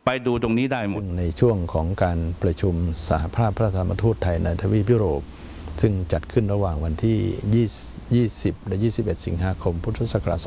ไปดูตรงนี้ได้หมดในช่วงของการประชุมสหภาพพระธรรมทูตไทยในทวีปยุโรปซึ่งจัดขึ้นระหว่างวันที่20และ21 สิงหาคมพุทธศักราช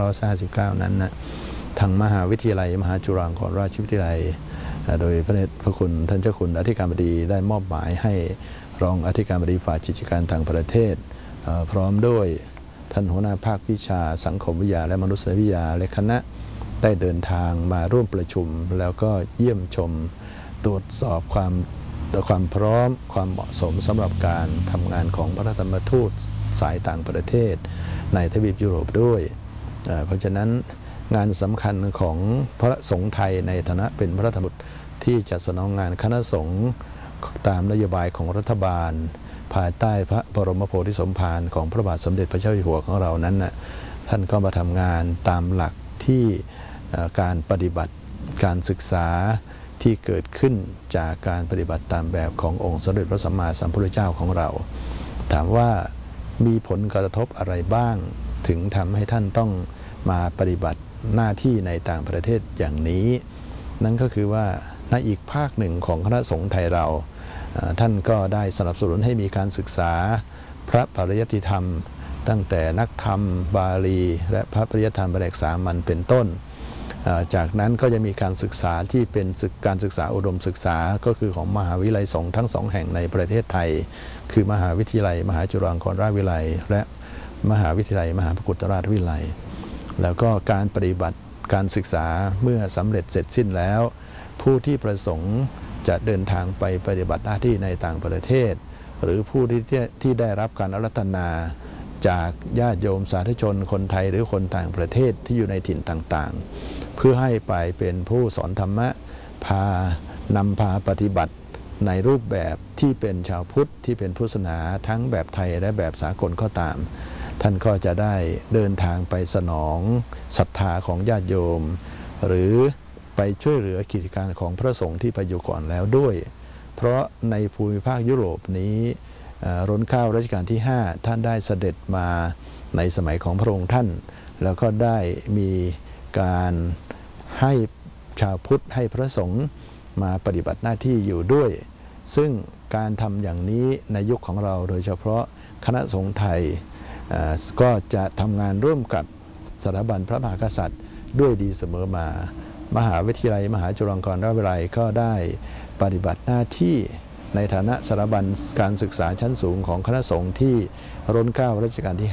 2559นั้นนะทางมหาวิทยาลัยมหาจุฬาลงกรณราชวิทยาลัยโดยพระเดชพระคุณท่านเจ้าคุณอธิการบดีได้มอบหมายให้รองอธิการบดีฝ่ายกิจการต่างประเทศพร้อมด้วยท่านหัวหน้าภาควิชาสังคมวิทยาและมนุษยวิทยาและคณะได้เดินทางมาร่วมประชุมแล้วก็เยี่ยมชมตรวจสอบความพร้อมความเหมาะสมสำหรับการทำงานของพระธรรมทูตสายต่างประเทศในทวีปยุโรปด้วยเพราะฉะนั้นงานสำคัญของพระสงฆ์ไทยในฐานะเป็นพระธรรมทูตที่จะสนองงานคณะสงฆ์ตามนโยบายของรัฐบาลภายใต้พระบรมโพธิสมภารของพระบาทสมเด็จพระเจ้าอยู่หัวของเรานั้นนะท่านก็มาทำงานตามหลักที่การปฏิบัติการศึกษาที่เกิดขึ้นจากการปฏิบัติตามแบบขององค์สมเด็จพระสัมมาสัมพุทธเจ้าของเราถามว่ามีผลกระทบอะไรบ้างถึงทำให้ท่านต้องมาปฏิบัติหน้าที่ในต่างประเทศอย่างนี้นั่นก็คือว่าในอีกภาคหนึ่งของคณะสงฆ์ไทยเราท่านก็ได้สนับสนุนให้มีการศึกษาพระปริยัติธรรมตั้งแต่นักธรรมบาลีและพระปริยัติธรรมแผนกสามัญเป็นต้นจากนั้นก็จะมีการศึกษาที่เป็นการศึกษาอุดมศึกษาก็คือของมหาวิทยาลัยสงฆ์ทั้ง2 แห่งในประเทศไทยคือมหาวิทยาลัยมหาจุฬาลงกรณราชวิทยาลัยและมหาวิทยาลัยมหาพระกุฏราชวิทยาลัยแล้วก็การปฏิบัติการศึกษาเมื่อสำเร็จเสร็จสิ้นแล้วผู้ที่ประสงค์จะเดินทางไปปฏิบัติหน้าที่ในต่างประเทศหรือผู้ที่ได้รับการอารัธนาจากญาติโยมสาธุชนคนไทยหรือคนต่างประเทศที่อยู่ในถิ่นต่างๆเพื่อให้ไปเป็นผู้สอนธรรมะนำพาปฏิบัติในรูปแบบที่เป็นชาวพุทธที่เป็นพุทธศาสนาทั้งแบบไทยและแบบสากลก็ตามท่านก็จะได้เดินทางไปสนองศรัทธาของญาติโยมหรือไปช่วยเหลือกิจการของพระสงฆ์ที่ไปอยู่ก่อนแล้วด้วยเพราะในภูมิภาคยุโรปนี้รัชกาลรัชกาลที่5ท่านได้เสด็จมาในสมัยของพระองค์ท่านแล้วก็ได้มีการให้ชาวพุทธให้พระสงฆ์มาปฏิบัติหน้าที่อยู่ด้วยซึ่งการทำอย่างนี้ในยุคของเราโดยเฉพาะคณะสงฆ์ไทยก็จะทำงานร่วมกับสถาบันพระมหากษัตริย์ด้วยดีเสมอมามหาวิทยาลัยมหาจุฬาลงกรณราชวิทยาลัยก็ได้ปฏิบัติหน้าที่ในฐานะสถาบันการศึกษาชั้นสูงของคณะสงฆ์ที่รัชกาลรัชกาลที่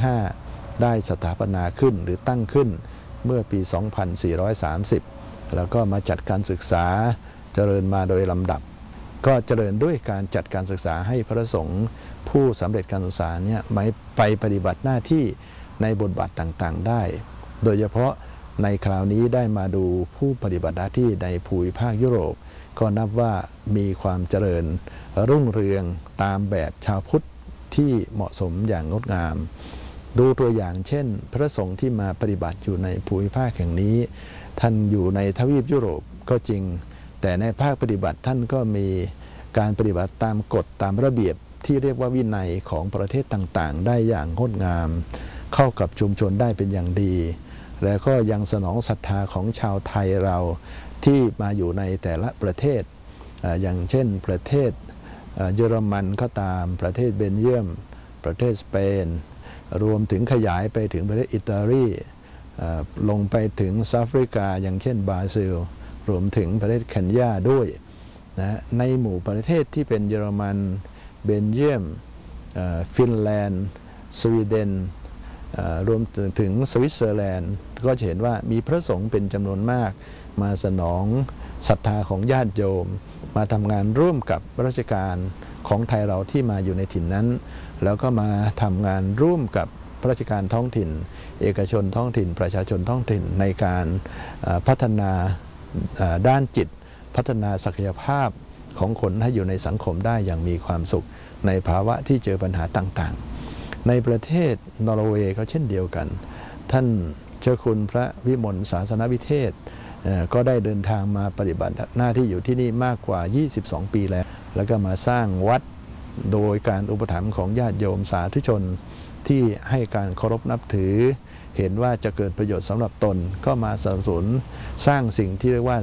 5ได้สถาปนาขึ้นหรือตั้งขึ้นเมื่อปี 2430 แล้วก็มาจัดการศึกษาเจริญมาโดยลำดับก็เจริญด้วยการจัดการศึกษาให้พระสงฆ์ผู้สำเร็จการศึกษาเนี่ยไปปฏิบัติหน้าที่ในบทบาทต่างๆได้โดยเฉพาะในคราวนี้ได้มาดูผู้ปฏิบัติหน้าที่ในภูมิภาคยุโรปก็นับว่ามีความเจริญรุ่งเรืองตามแบบชาวพุทธที่เหมาะสมอย่างงดงามดูตัวอย่างเช่นพระสงฆ์ที่มาปฏิบัติอยู่ในภูมิภาคแห่งนี้ท่านอยู่ในทวีปยุโรปก็จริงแต่ในภาคปฏิบัติท่านก็มีการปฏิบัติตามกฎตามระเบียบที่เรียกว่าวินัยของประเทศต่างๆได้อย่างงดงามเข้ากับชุมชนได้เป็นอย่างดีและก็ยังสนองศรัทธาของชาวไทยเราที่มาอยู่ในแต่ละประเทศอย่างเช่นประเทศเยอรมันก็ตามประเทศเบลเยียมประเทศสเปนรวมถึงขยายไปถึงประเทศอิตาลีลงไปถึงแอฟริกาอย่างเช่นบราซิลรวมถึงประเทศเคนยาด้วยนะในหมู่ประเทศที่เป็นเยอรมันเบลเยียมฟินแลนด์สวีเดนรวมถึงสวิตเซอร์แลนด์ก็จะเห็นว่ามีพระสงฆ์เป็นจำนวนมากมาสนองศรัทธาของญาติโยมมาทำงานร่วมกับราชการของไทยเราที่มาอยู่ในถิ่นนั้นแล้วก็มาทำงานร่วมกับราชการท้องถิ่นเอกชนท้องถิ่นประชาชนท้องถิ่นในการพัฒนาด้านจิตพัฒนาศักยภาพของคนให้อยู่ในสังคมได้อย่างมีความสุขในภาวะที่เจอปัญหาต่างๆในประเทศนอร์เวย์ก็เช่นเดียวกันท่านเจ้าคุณพระวิมลศาสนวิเทศก็ได้เดินทางมาปฏิบัติหน้าที่อยู่ที่นี่มากกว่า22 ปีแล้วก็มาสร้างวัดโดยการอุปถัมภ์ของญาติโยมสาธุชนที่ให้การเคารพนับถือเห็นว่าจะเกิดประโยชน์สำหรับตนก็มาสนับสนุนสร้างสิ่งที่เรียกว่า